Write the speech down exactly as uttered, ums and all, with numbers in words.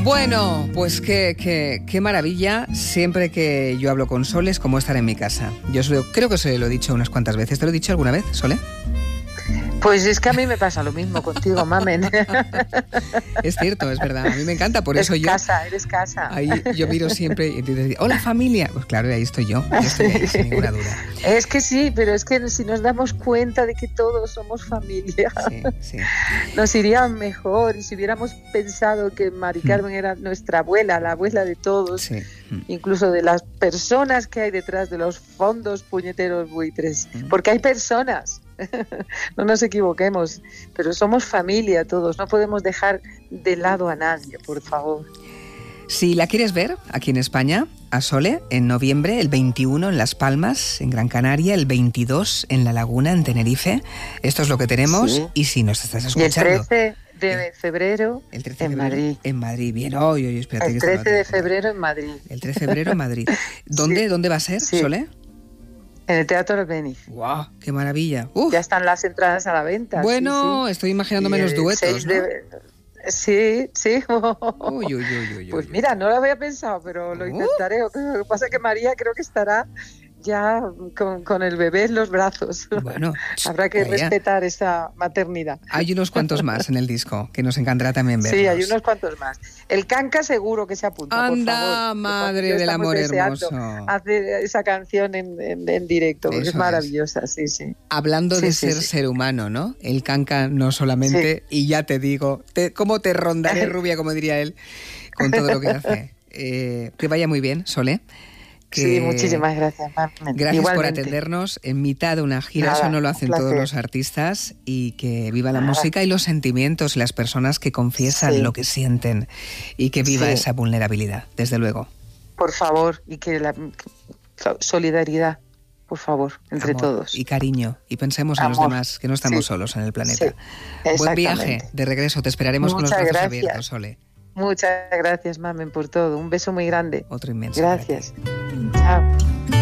Bueno, pues qué, qué, qué maravilla. Siempre que yo hablo con Sole es como estar en mi casa. Yo solo, creo que se lo he dicho unas cuantas veces. ¿Te lo he dicho alguna vez, Sole? Pues es que a mí me pasa lo mismo contigo, mamen. Es cierto, es verdad. A mí me encanta, por es eso yo... casa, eres casa. Ahí yo miro siempre y dices, hola familia. Pues claro, ahí estoy yo. Yo estoy ahí, sin ninguna duda. Es que sí, pero es que si nos damos cuenta de que todos somos familia, sí, sí. nos iría mejor. Y si hubiéramos pensado que Mari Carmen mm. era nuestra abuela, la abuela de todos, sí. mm. incluso de las personas que hay detrás de los fondos puñeteros buitres, mm. porque hay personas. No nos equivoquemos, pero somos familia todos, no podemos dejar de lado a nadie, por favor. Si la quieres ver aquí en España, a Sole, en noviembre, el veintiuno en Las Palmas, en Gran Canaria, el veintidós en La Laguna, en Tenerife, esto es lo que tenemos, sí. Y si nos estás escuchando... Y el trece de febrero el trece de en febrero, Madrid. En Madrid, bien, hoy, hoy, espérate. El trece de febrero en Madrid. El trece de febrero en Madrid. ¿Dónde, sí. ¿Dónde va a ser, sí. Sole? En el Teatro Albéniz. ¡Guau! Wow, ¡qué maravilla! Uf. Ya están las entradas a la venta. Bueno, sí, sí. Estoy imaginándome los duetos, ¿no? De... Sí, sí. Uy, uy, uy, uy, pues uy. mira, no lo había pensado, pero lo intentaré. Uh. Lo que pasa es que María creo que estará ya con, con el bebé en los brazos. Bueno, habrá que vaya. respetar esa maternidad. Hay unos cuantos más en el disco que nos encantará también verlos. Sí, hay unos cuantos más. El Canca seguro que se apunta, Anda, por favor. madre del amor hermoso. Hacer esa canción en, en, en directo, porque Eso es maravillosa, es. sí, sí. Hablando sí, de sí, ser sí. ser humano, ¿no? El Canca no solamente, sí. y ya te digo, te, cómo te rondaré, rubia, como diría él, con todo lo que hace. Eh, que vaya muy bien, Sole. Que sí, muchísimas gracias, Marmen. Gracias Igualmente. por atendernos en mitad de una gira. Nada, eso no lo hacen todos los artistas. Y que viva la Nada. música y los sentimientos, las personas que confiesan sí. lo que sienten, y que viva sí. esa vulnerabilidad, desde luego. Por favor, y que la solidaridad, por favor, entre Amor todos. Y cariño, y pensemos Amor. en los demás, que no estamos sí. solos en el planeta. Sí. Buen viaje de regreso, te esperaremos Muchas con los brazos gracias. abiertos, Sole. Muchas gracias, Mamen, por todo. Un beso muy grande. Otro inmenso. Gracias. Chao.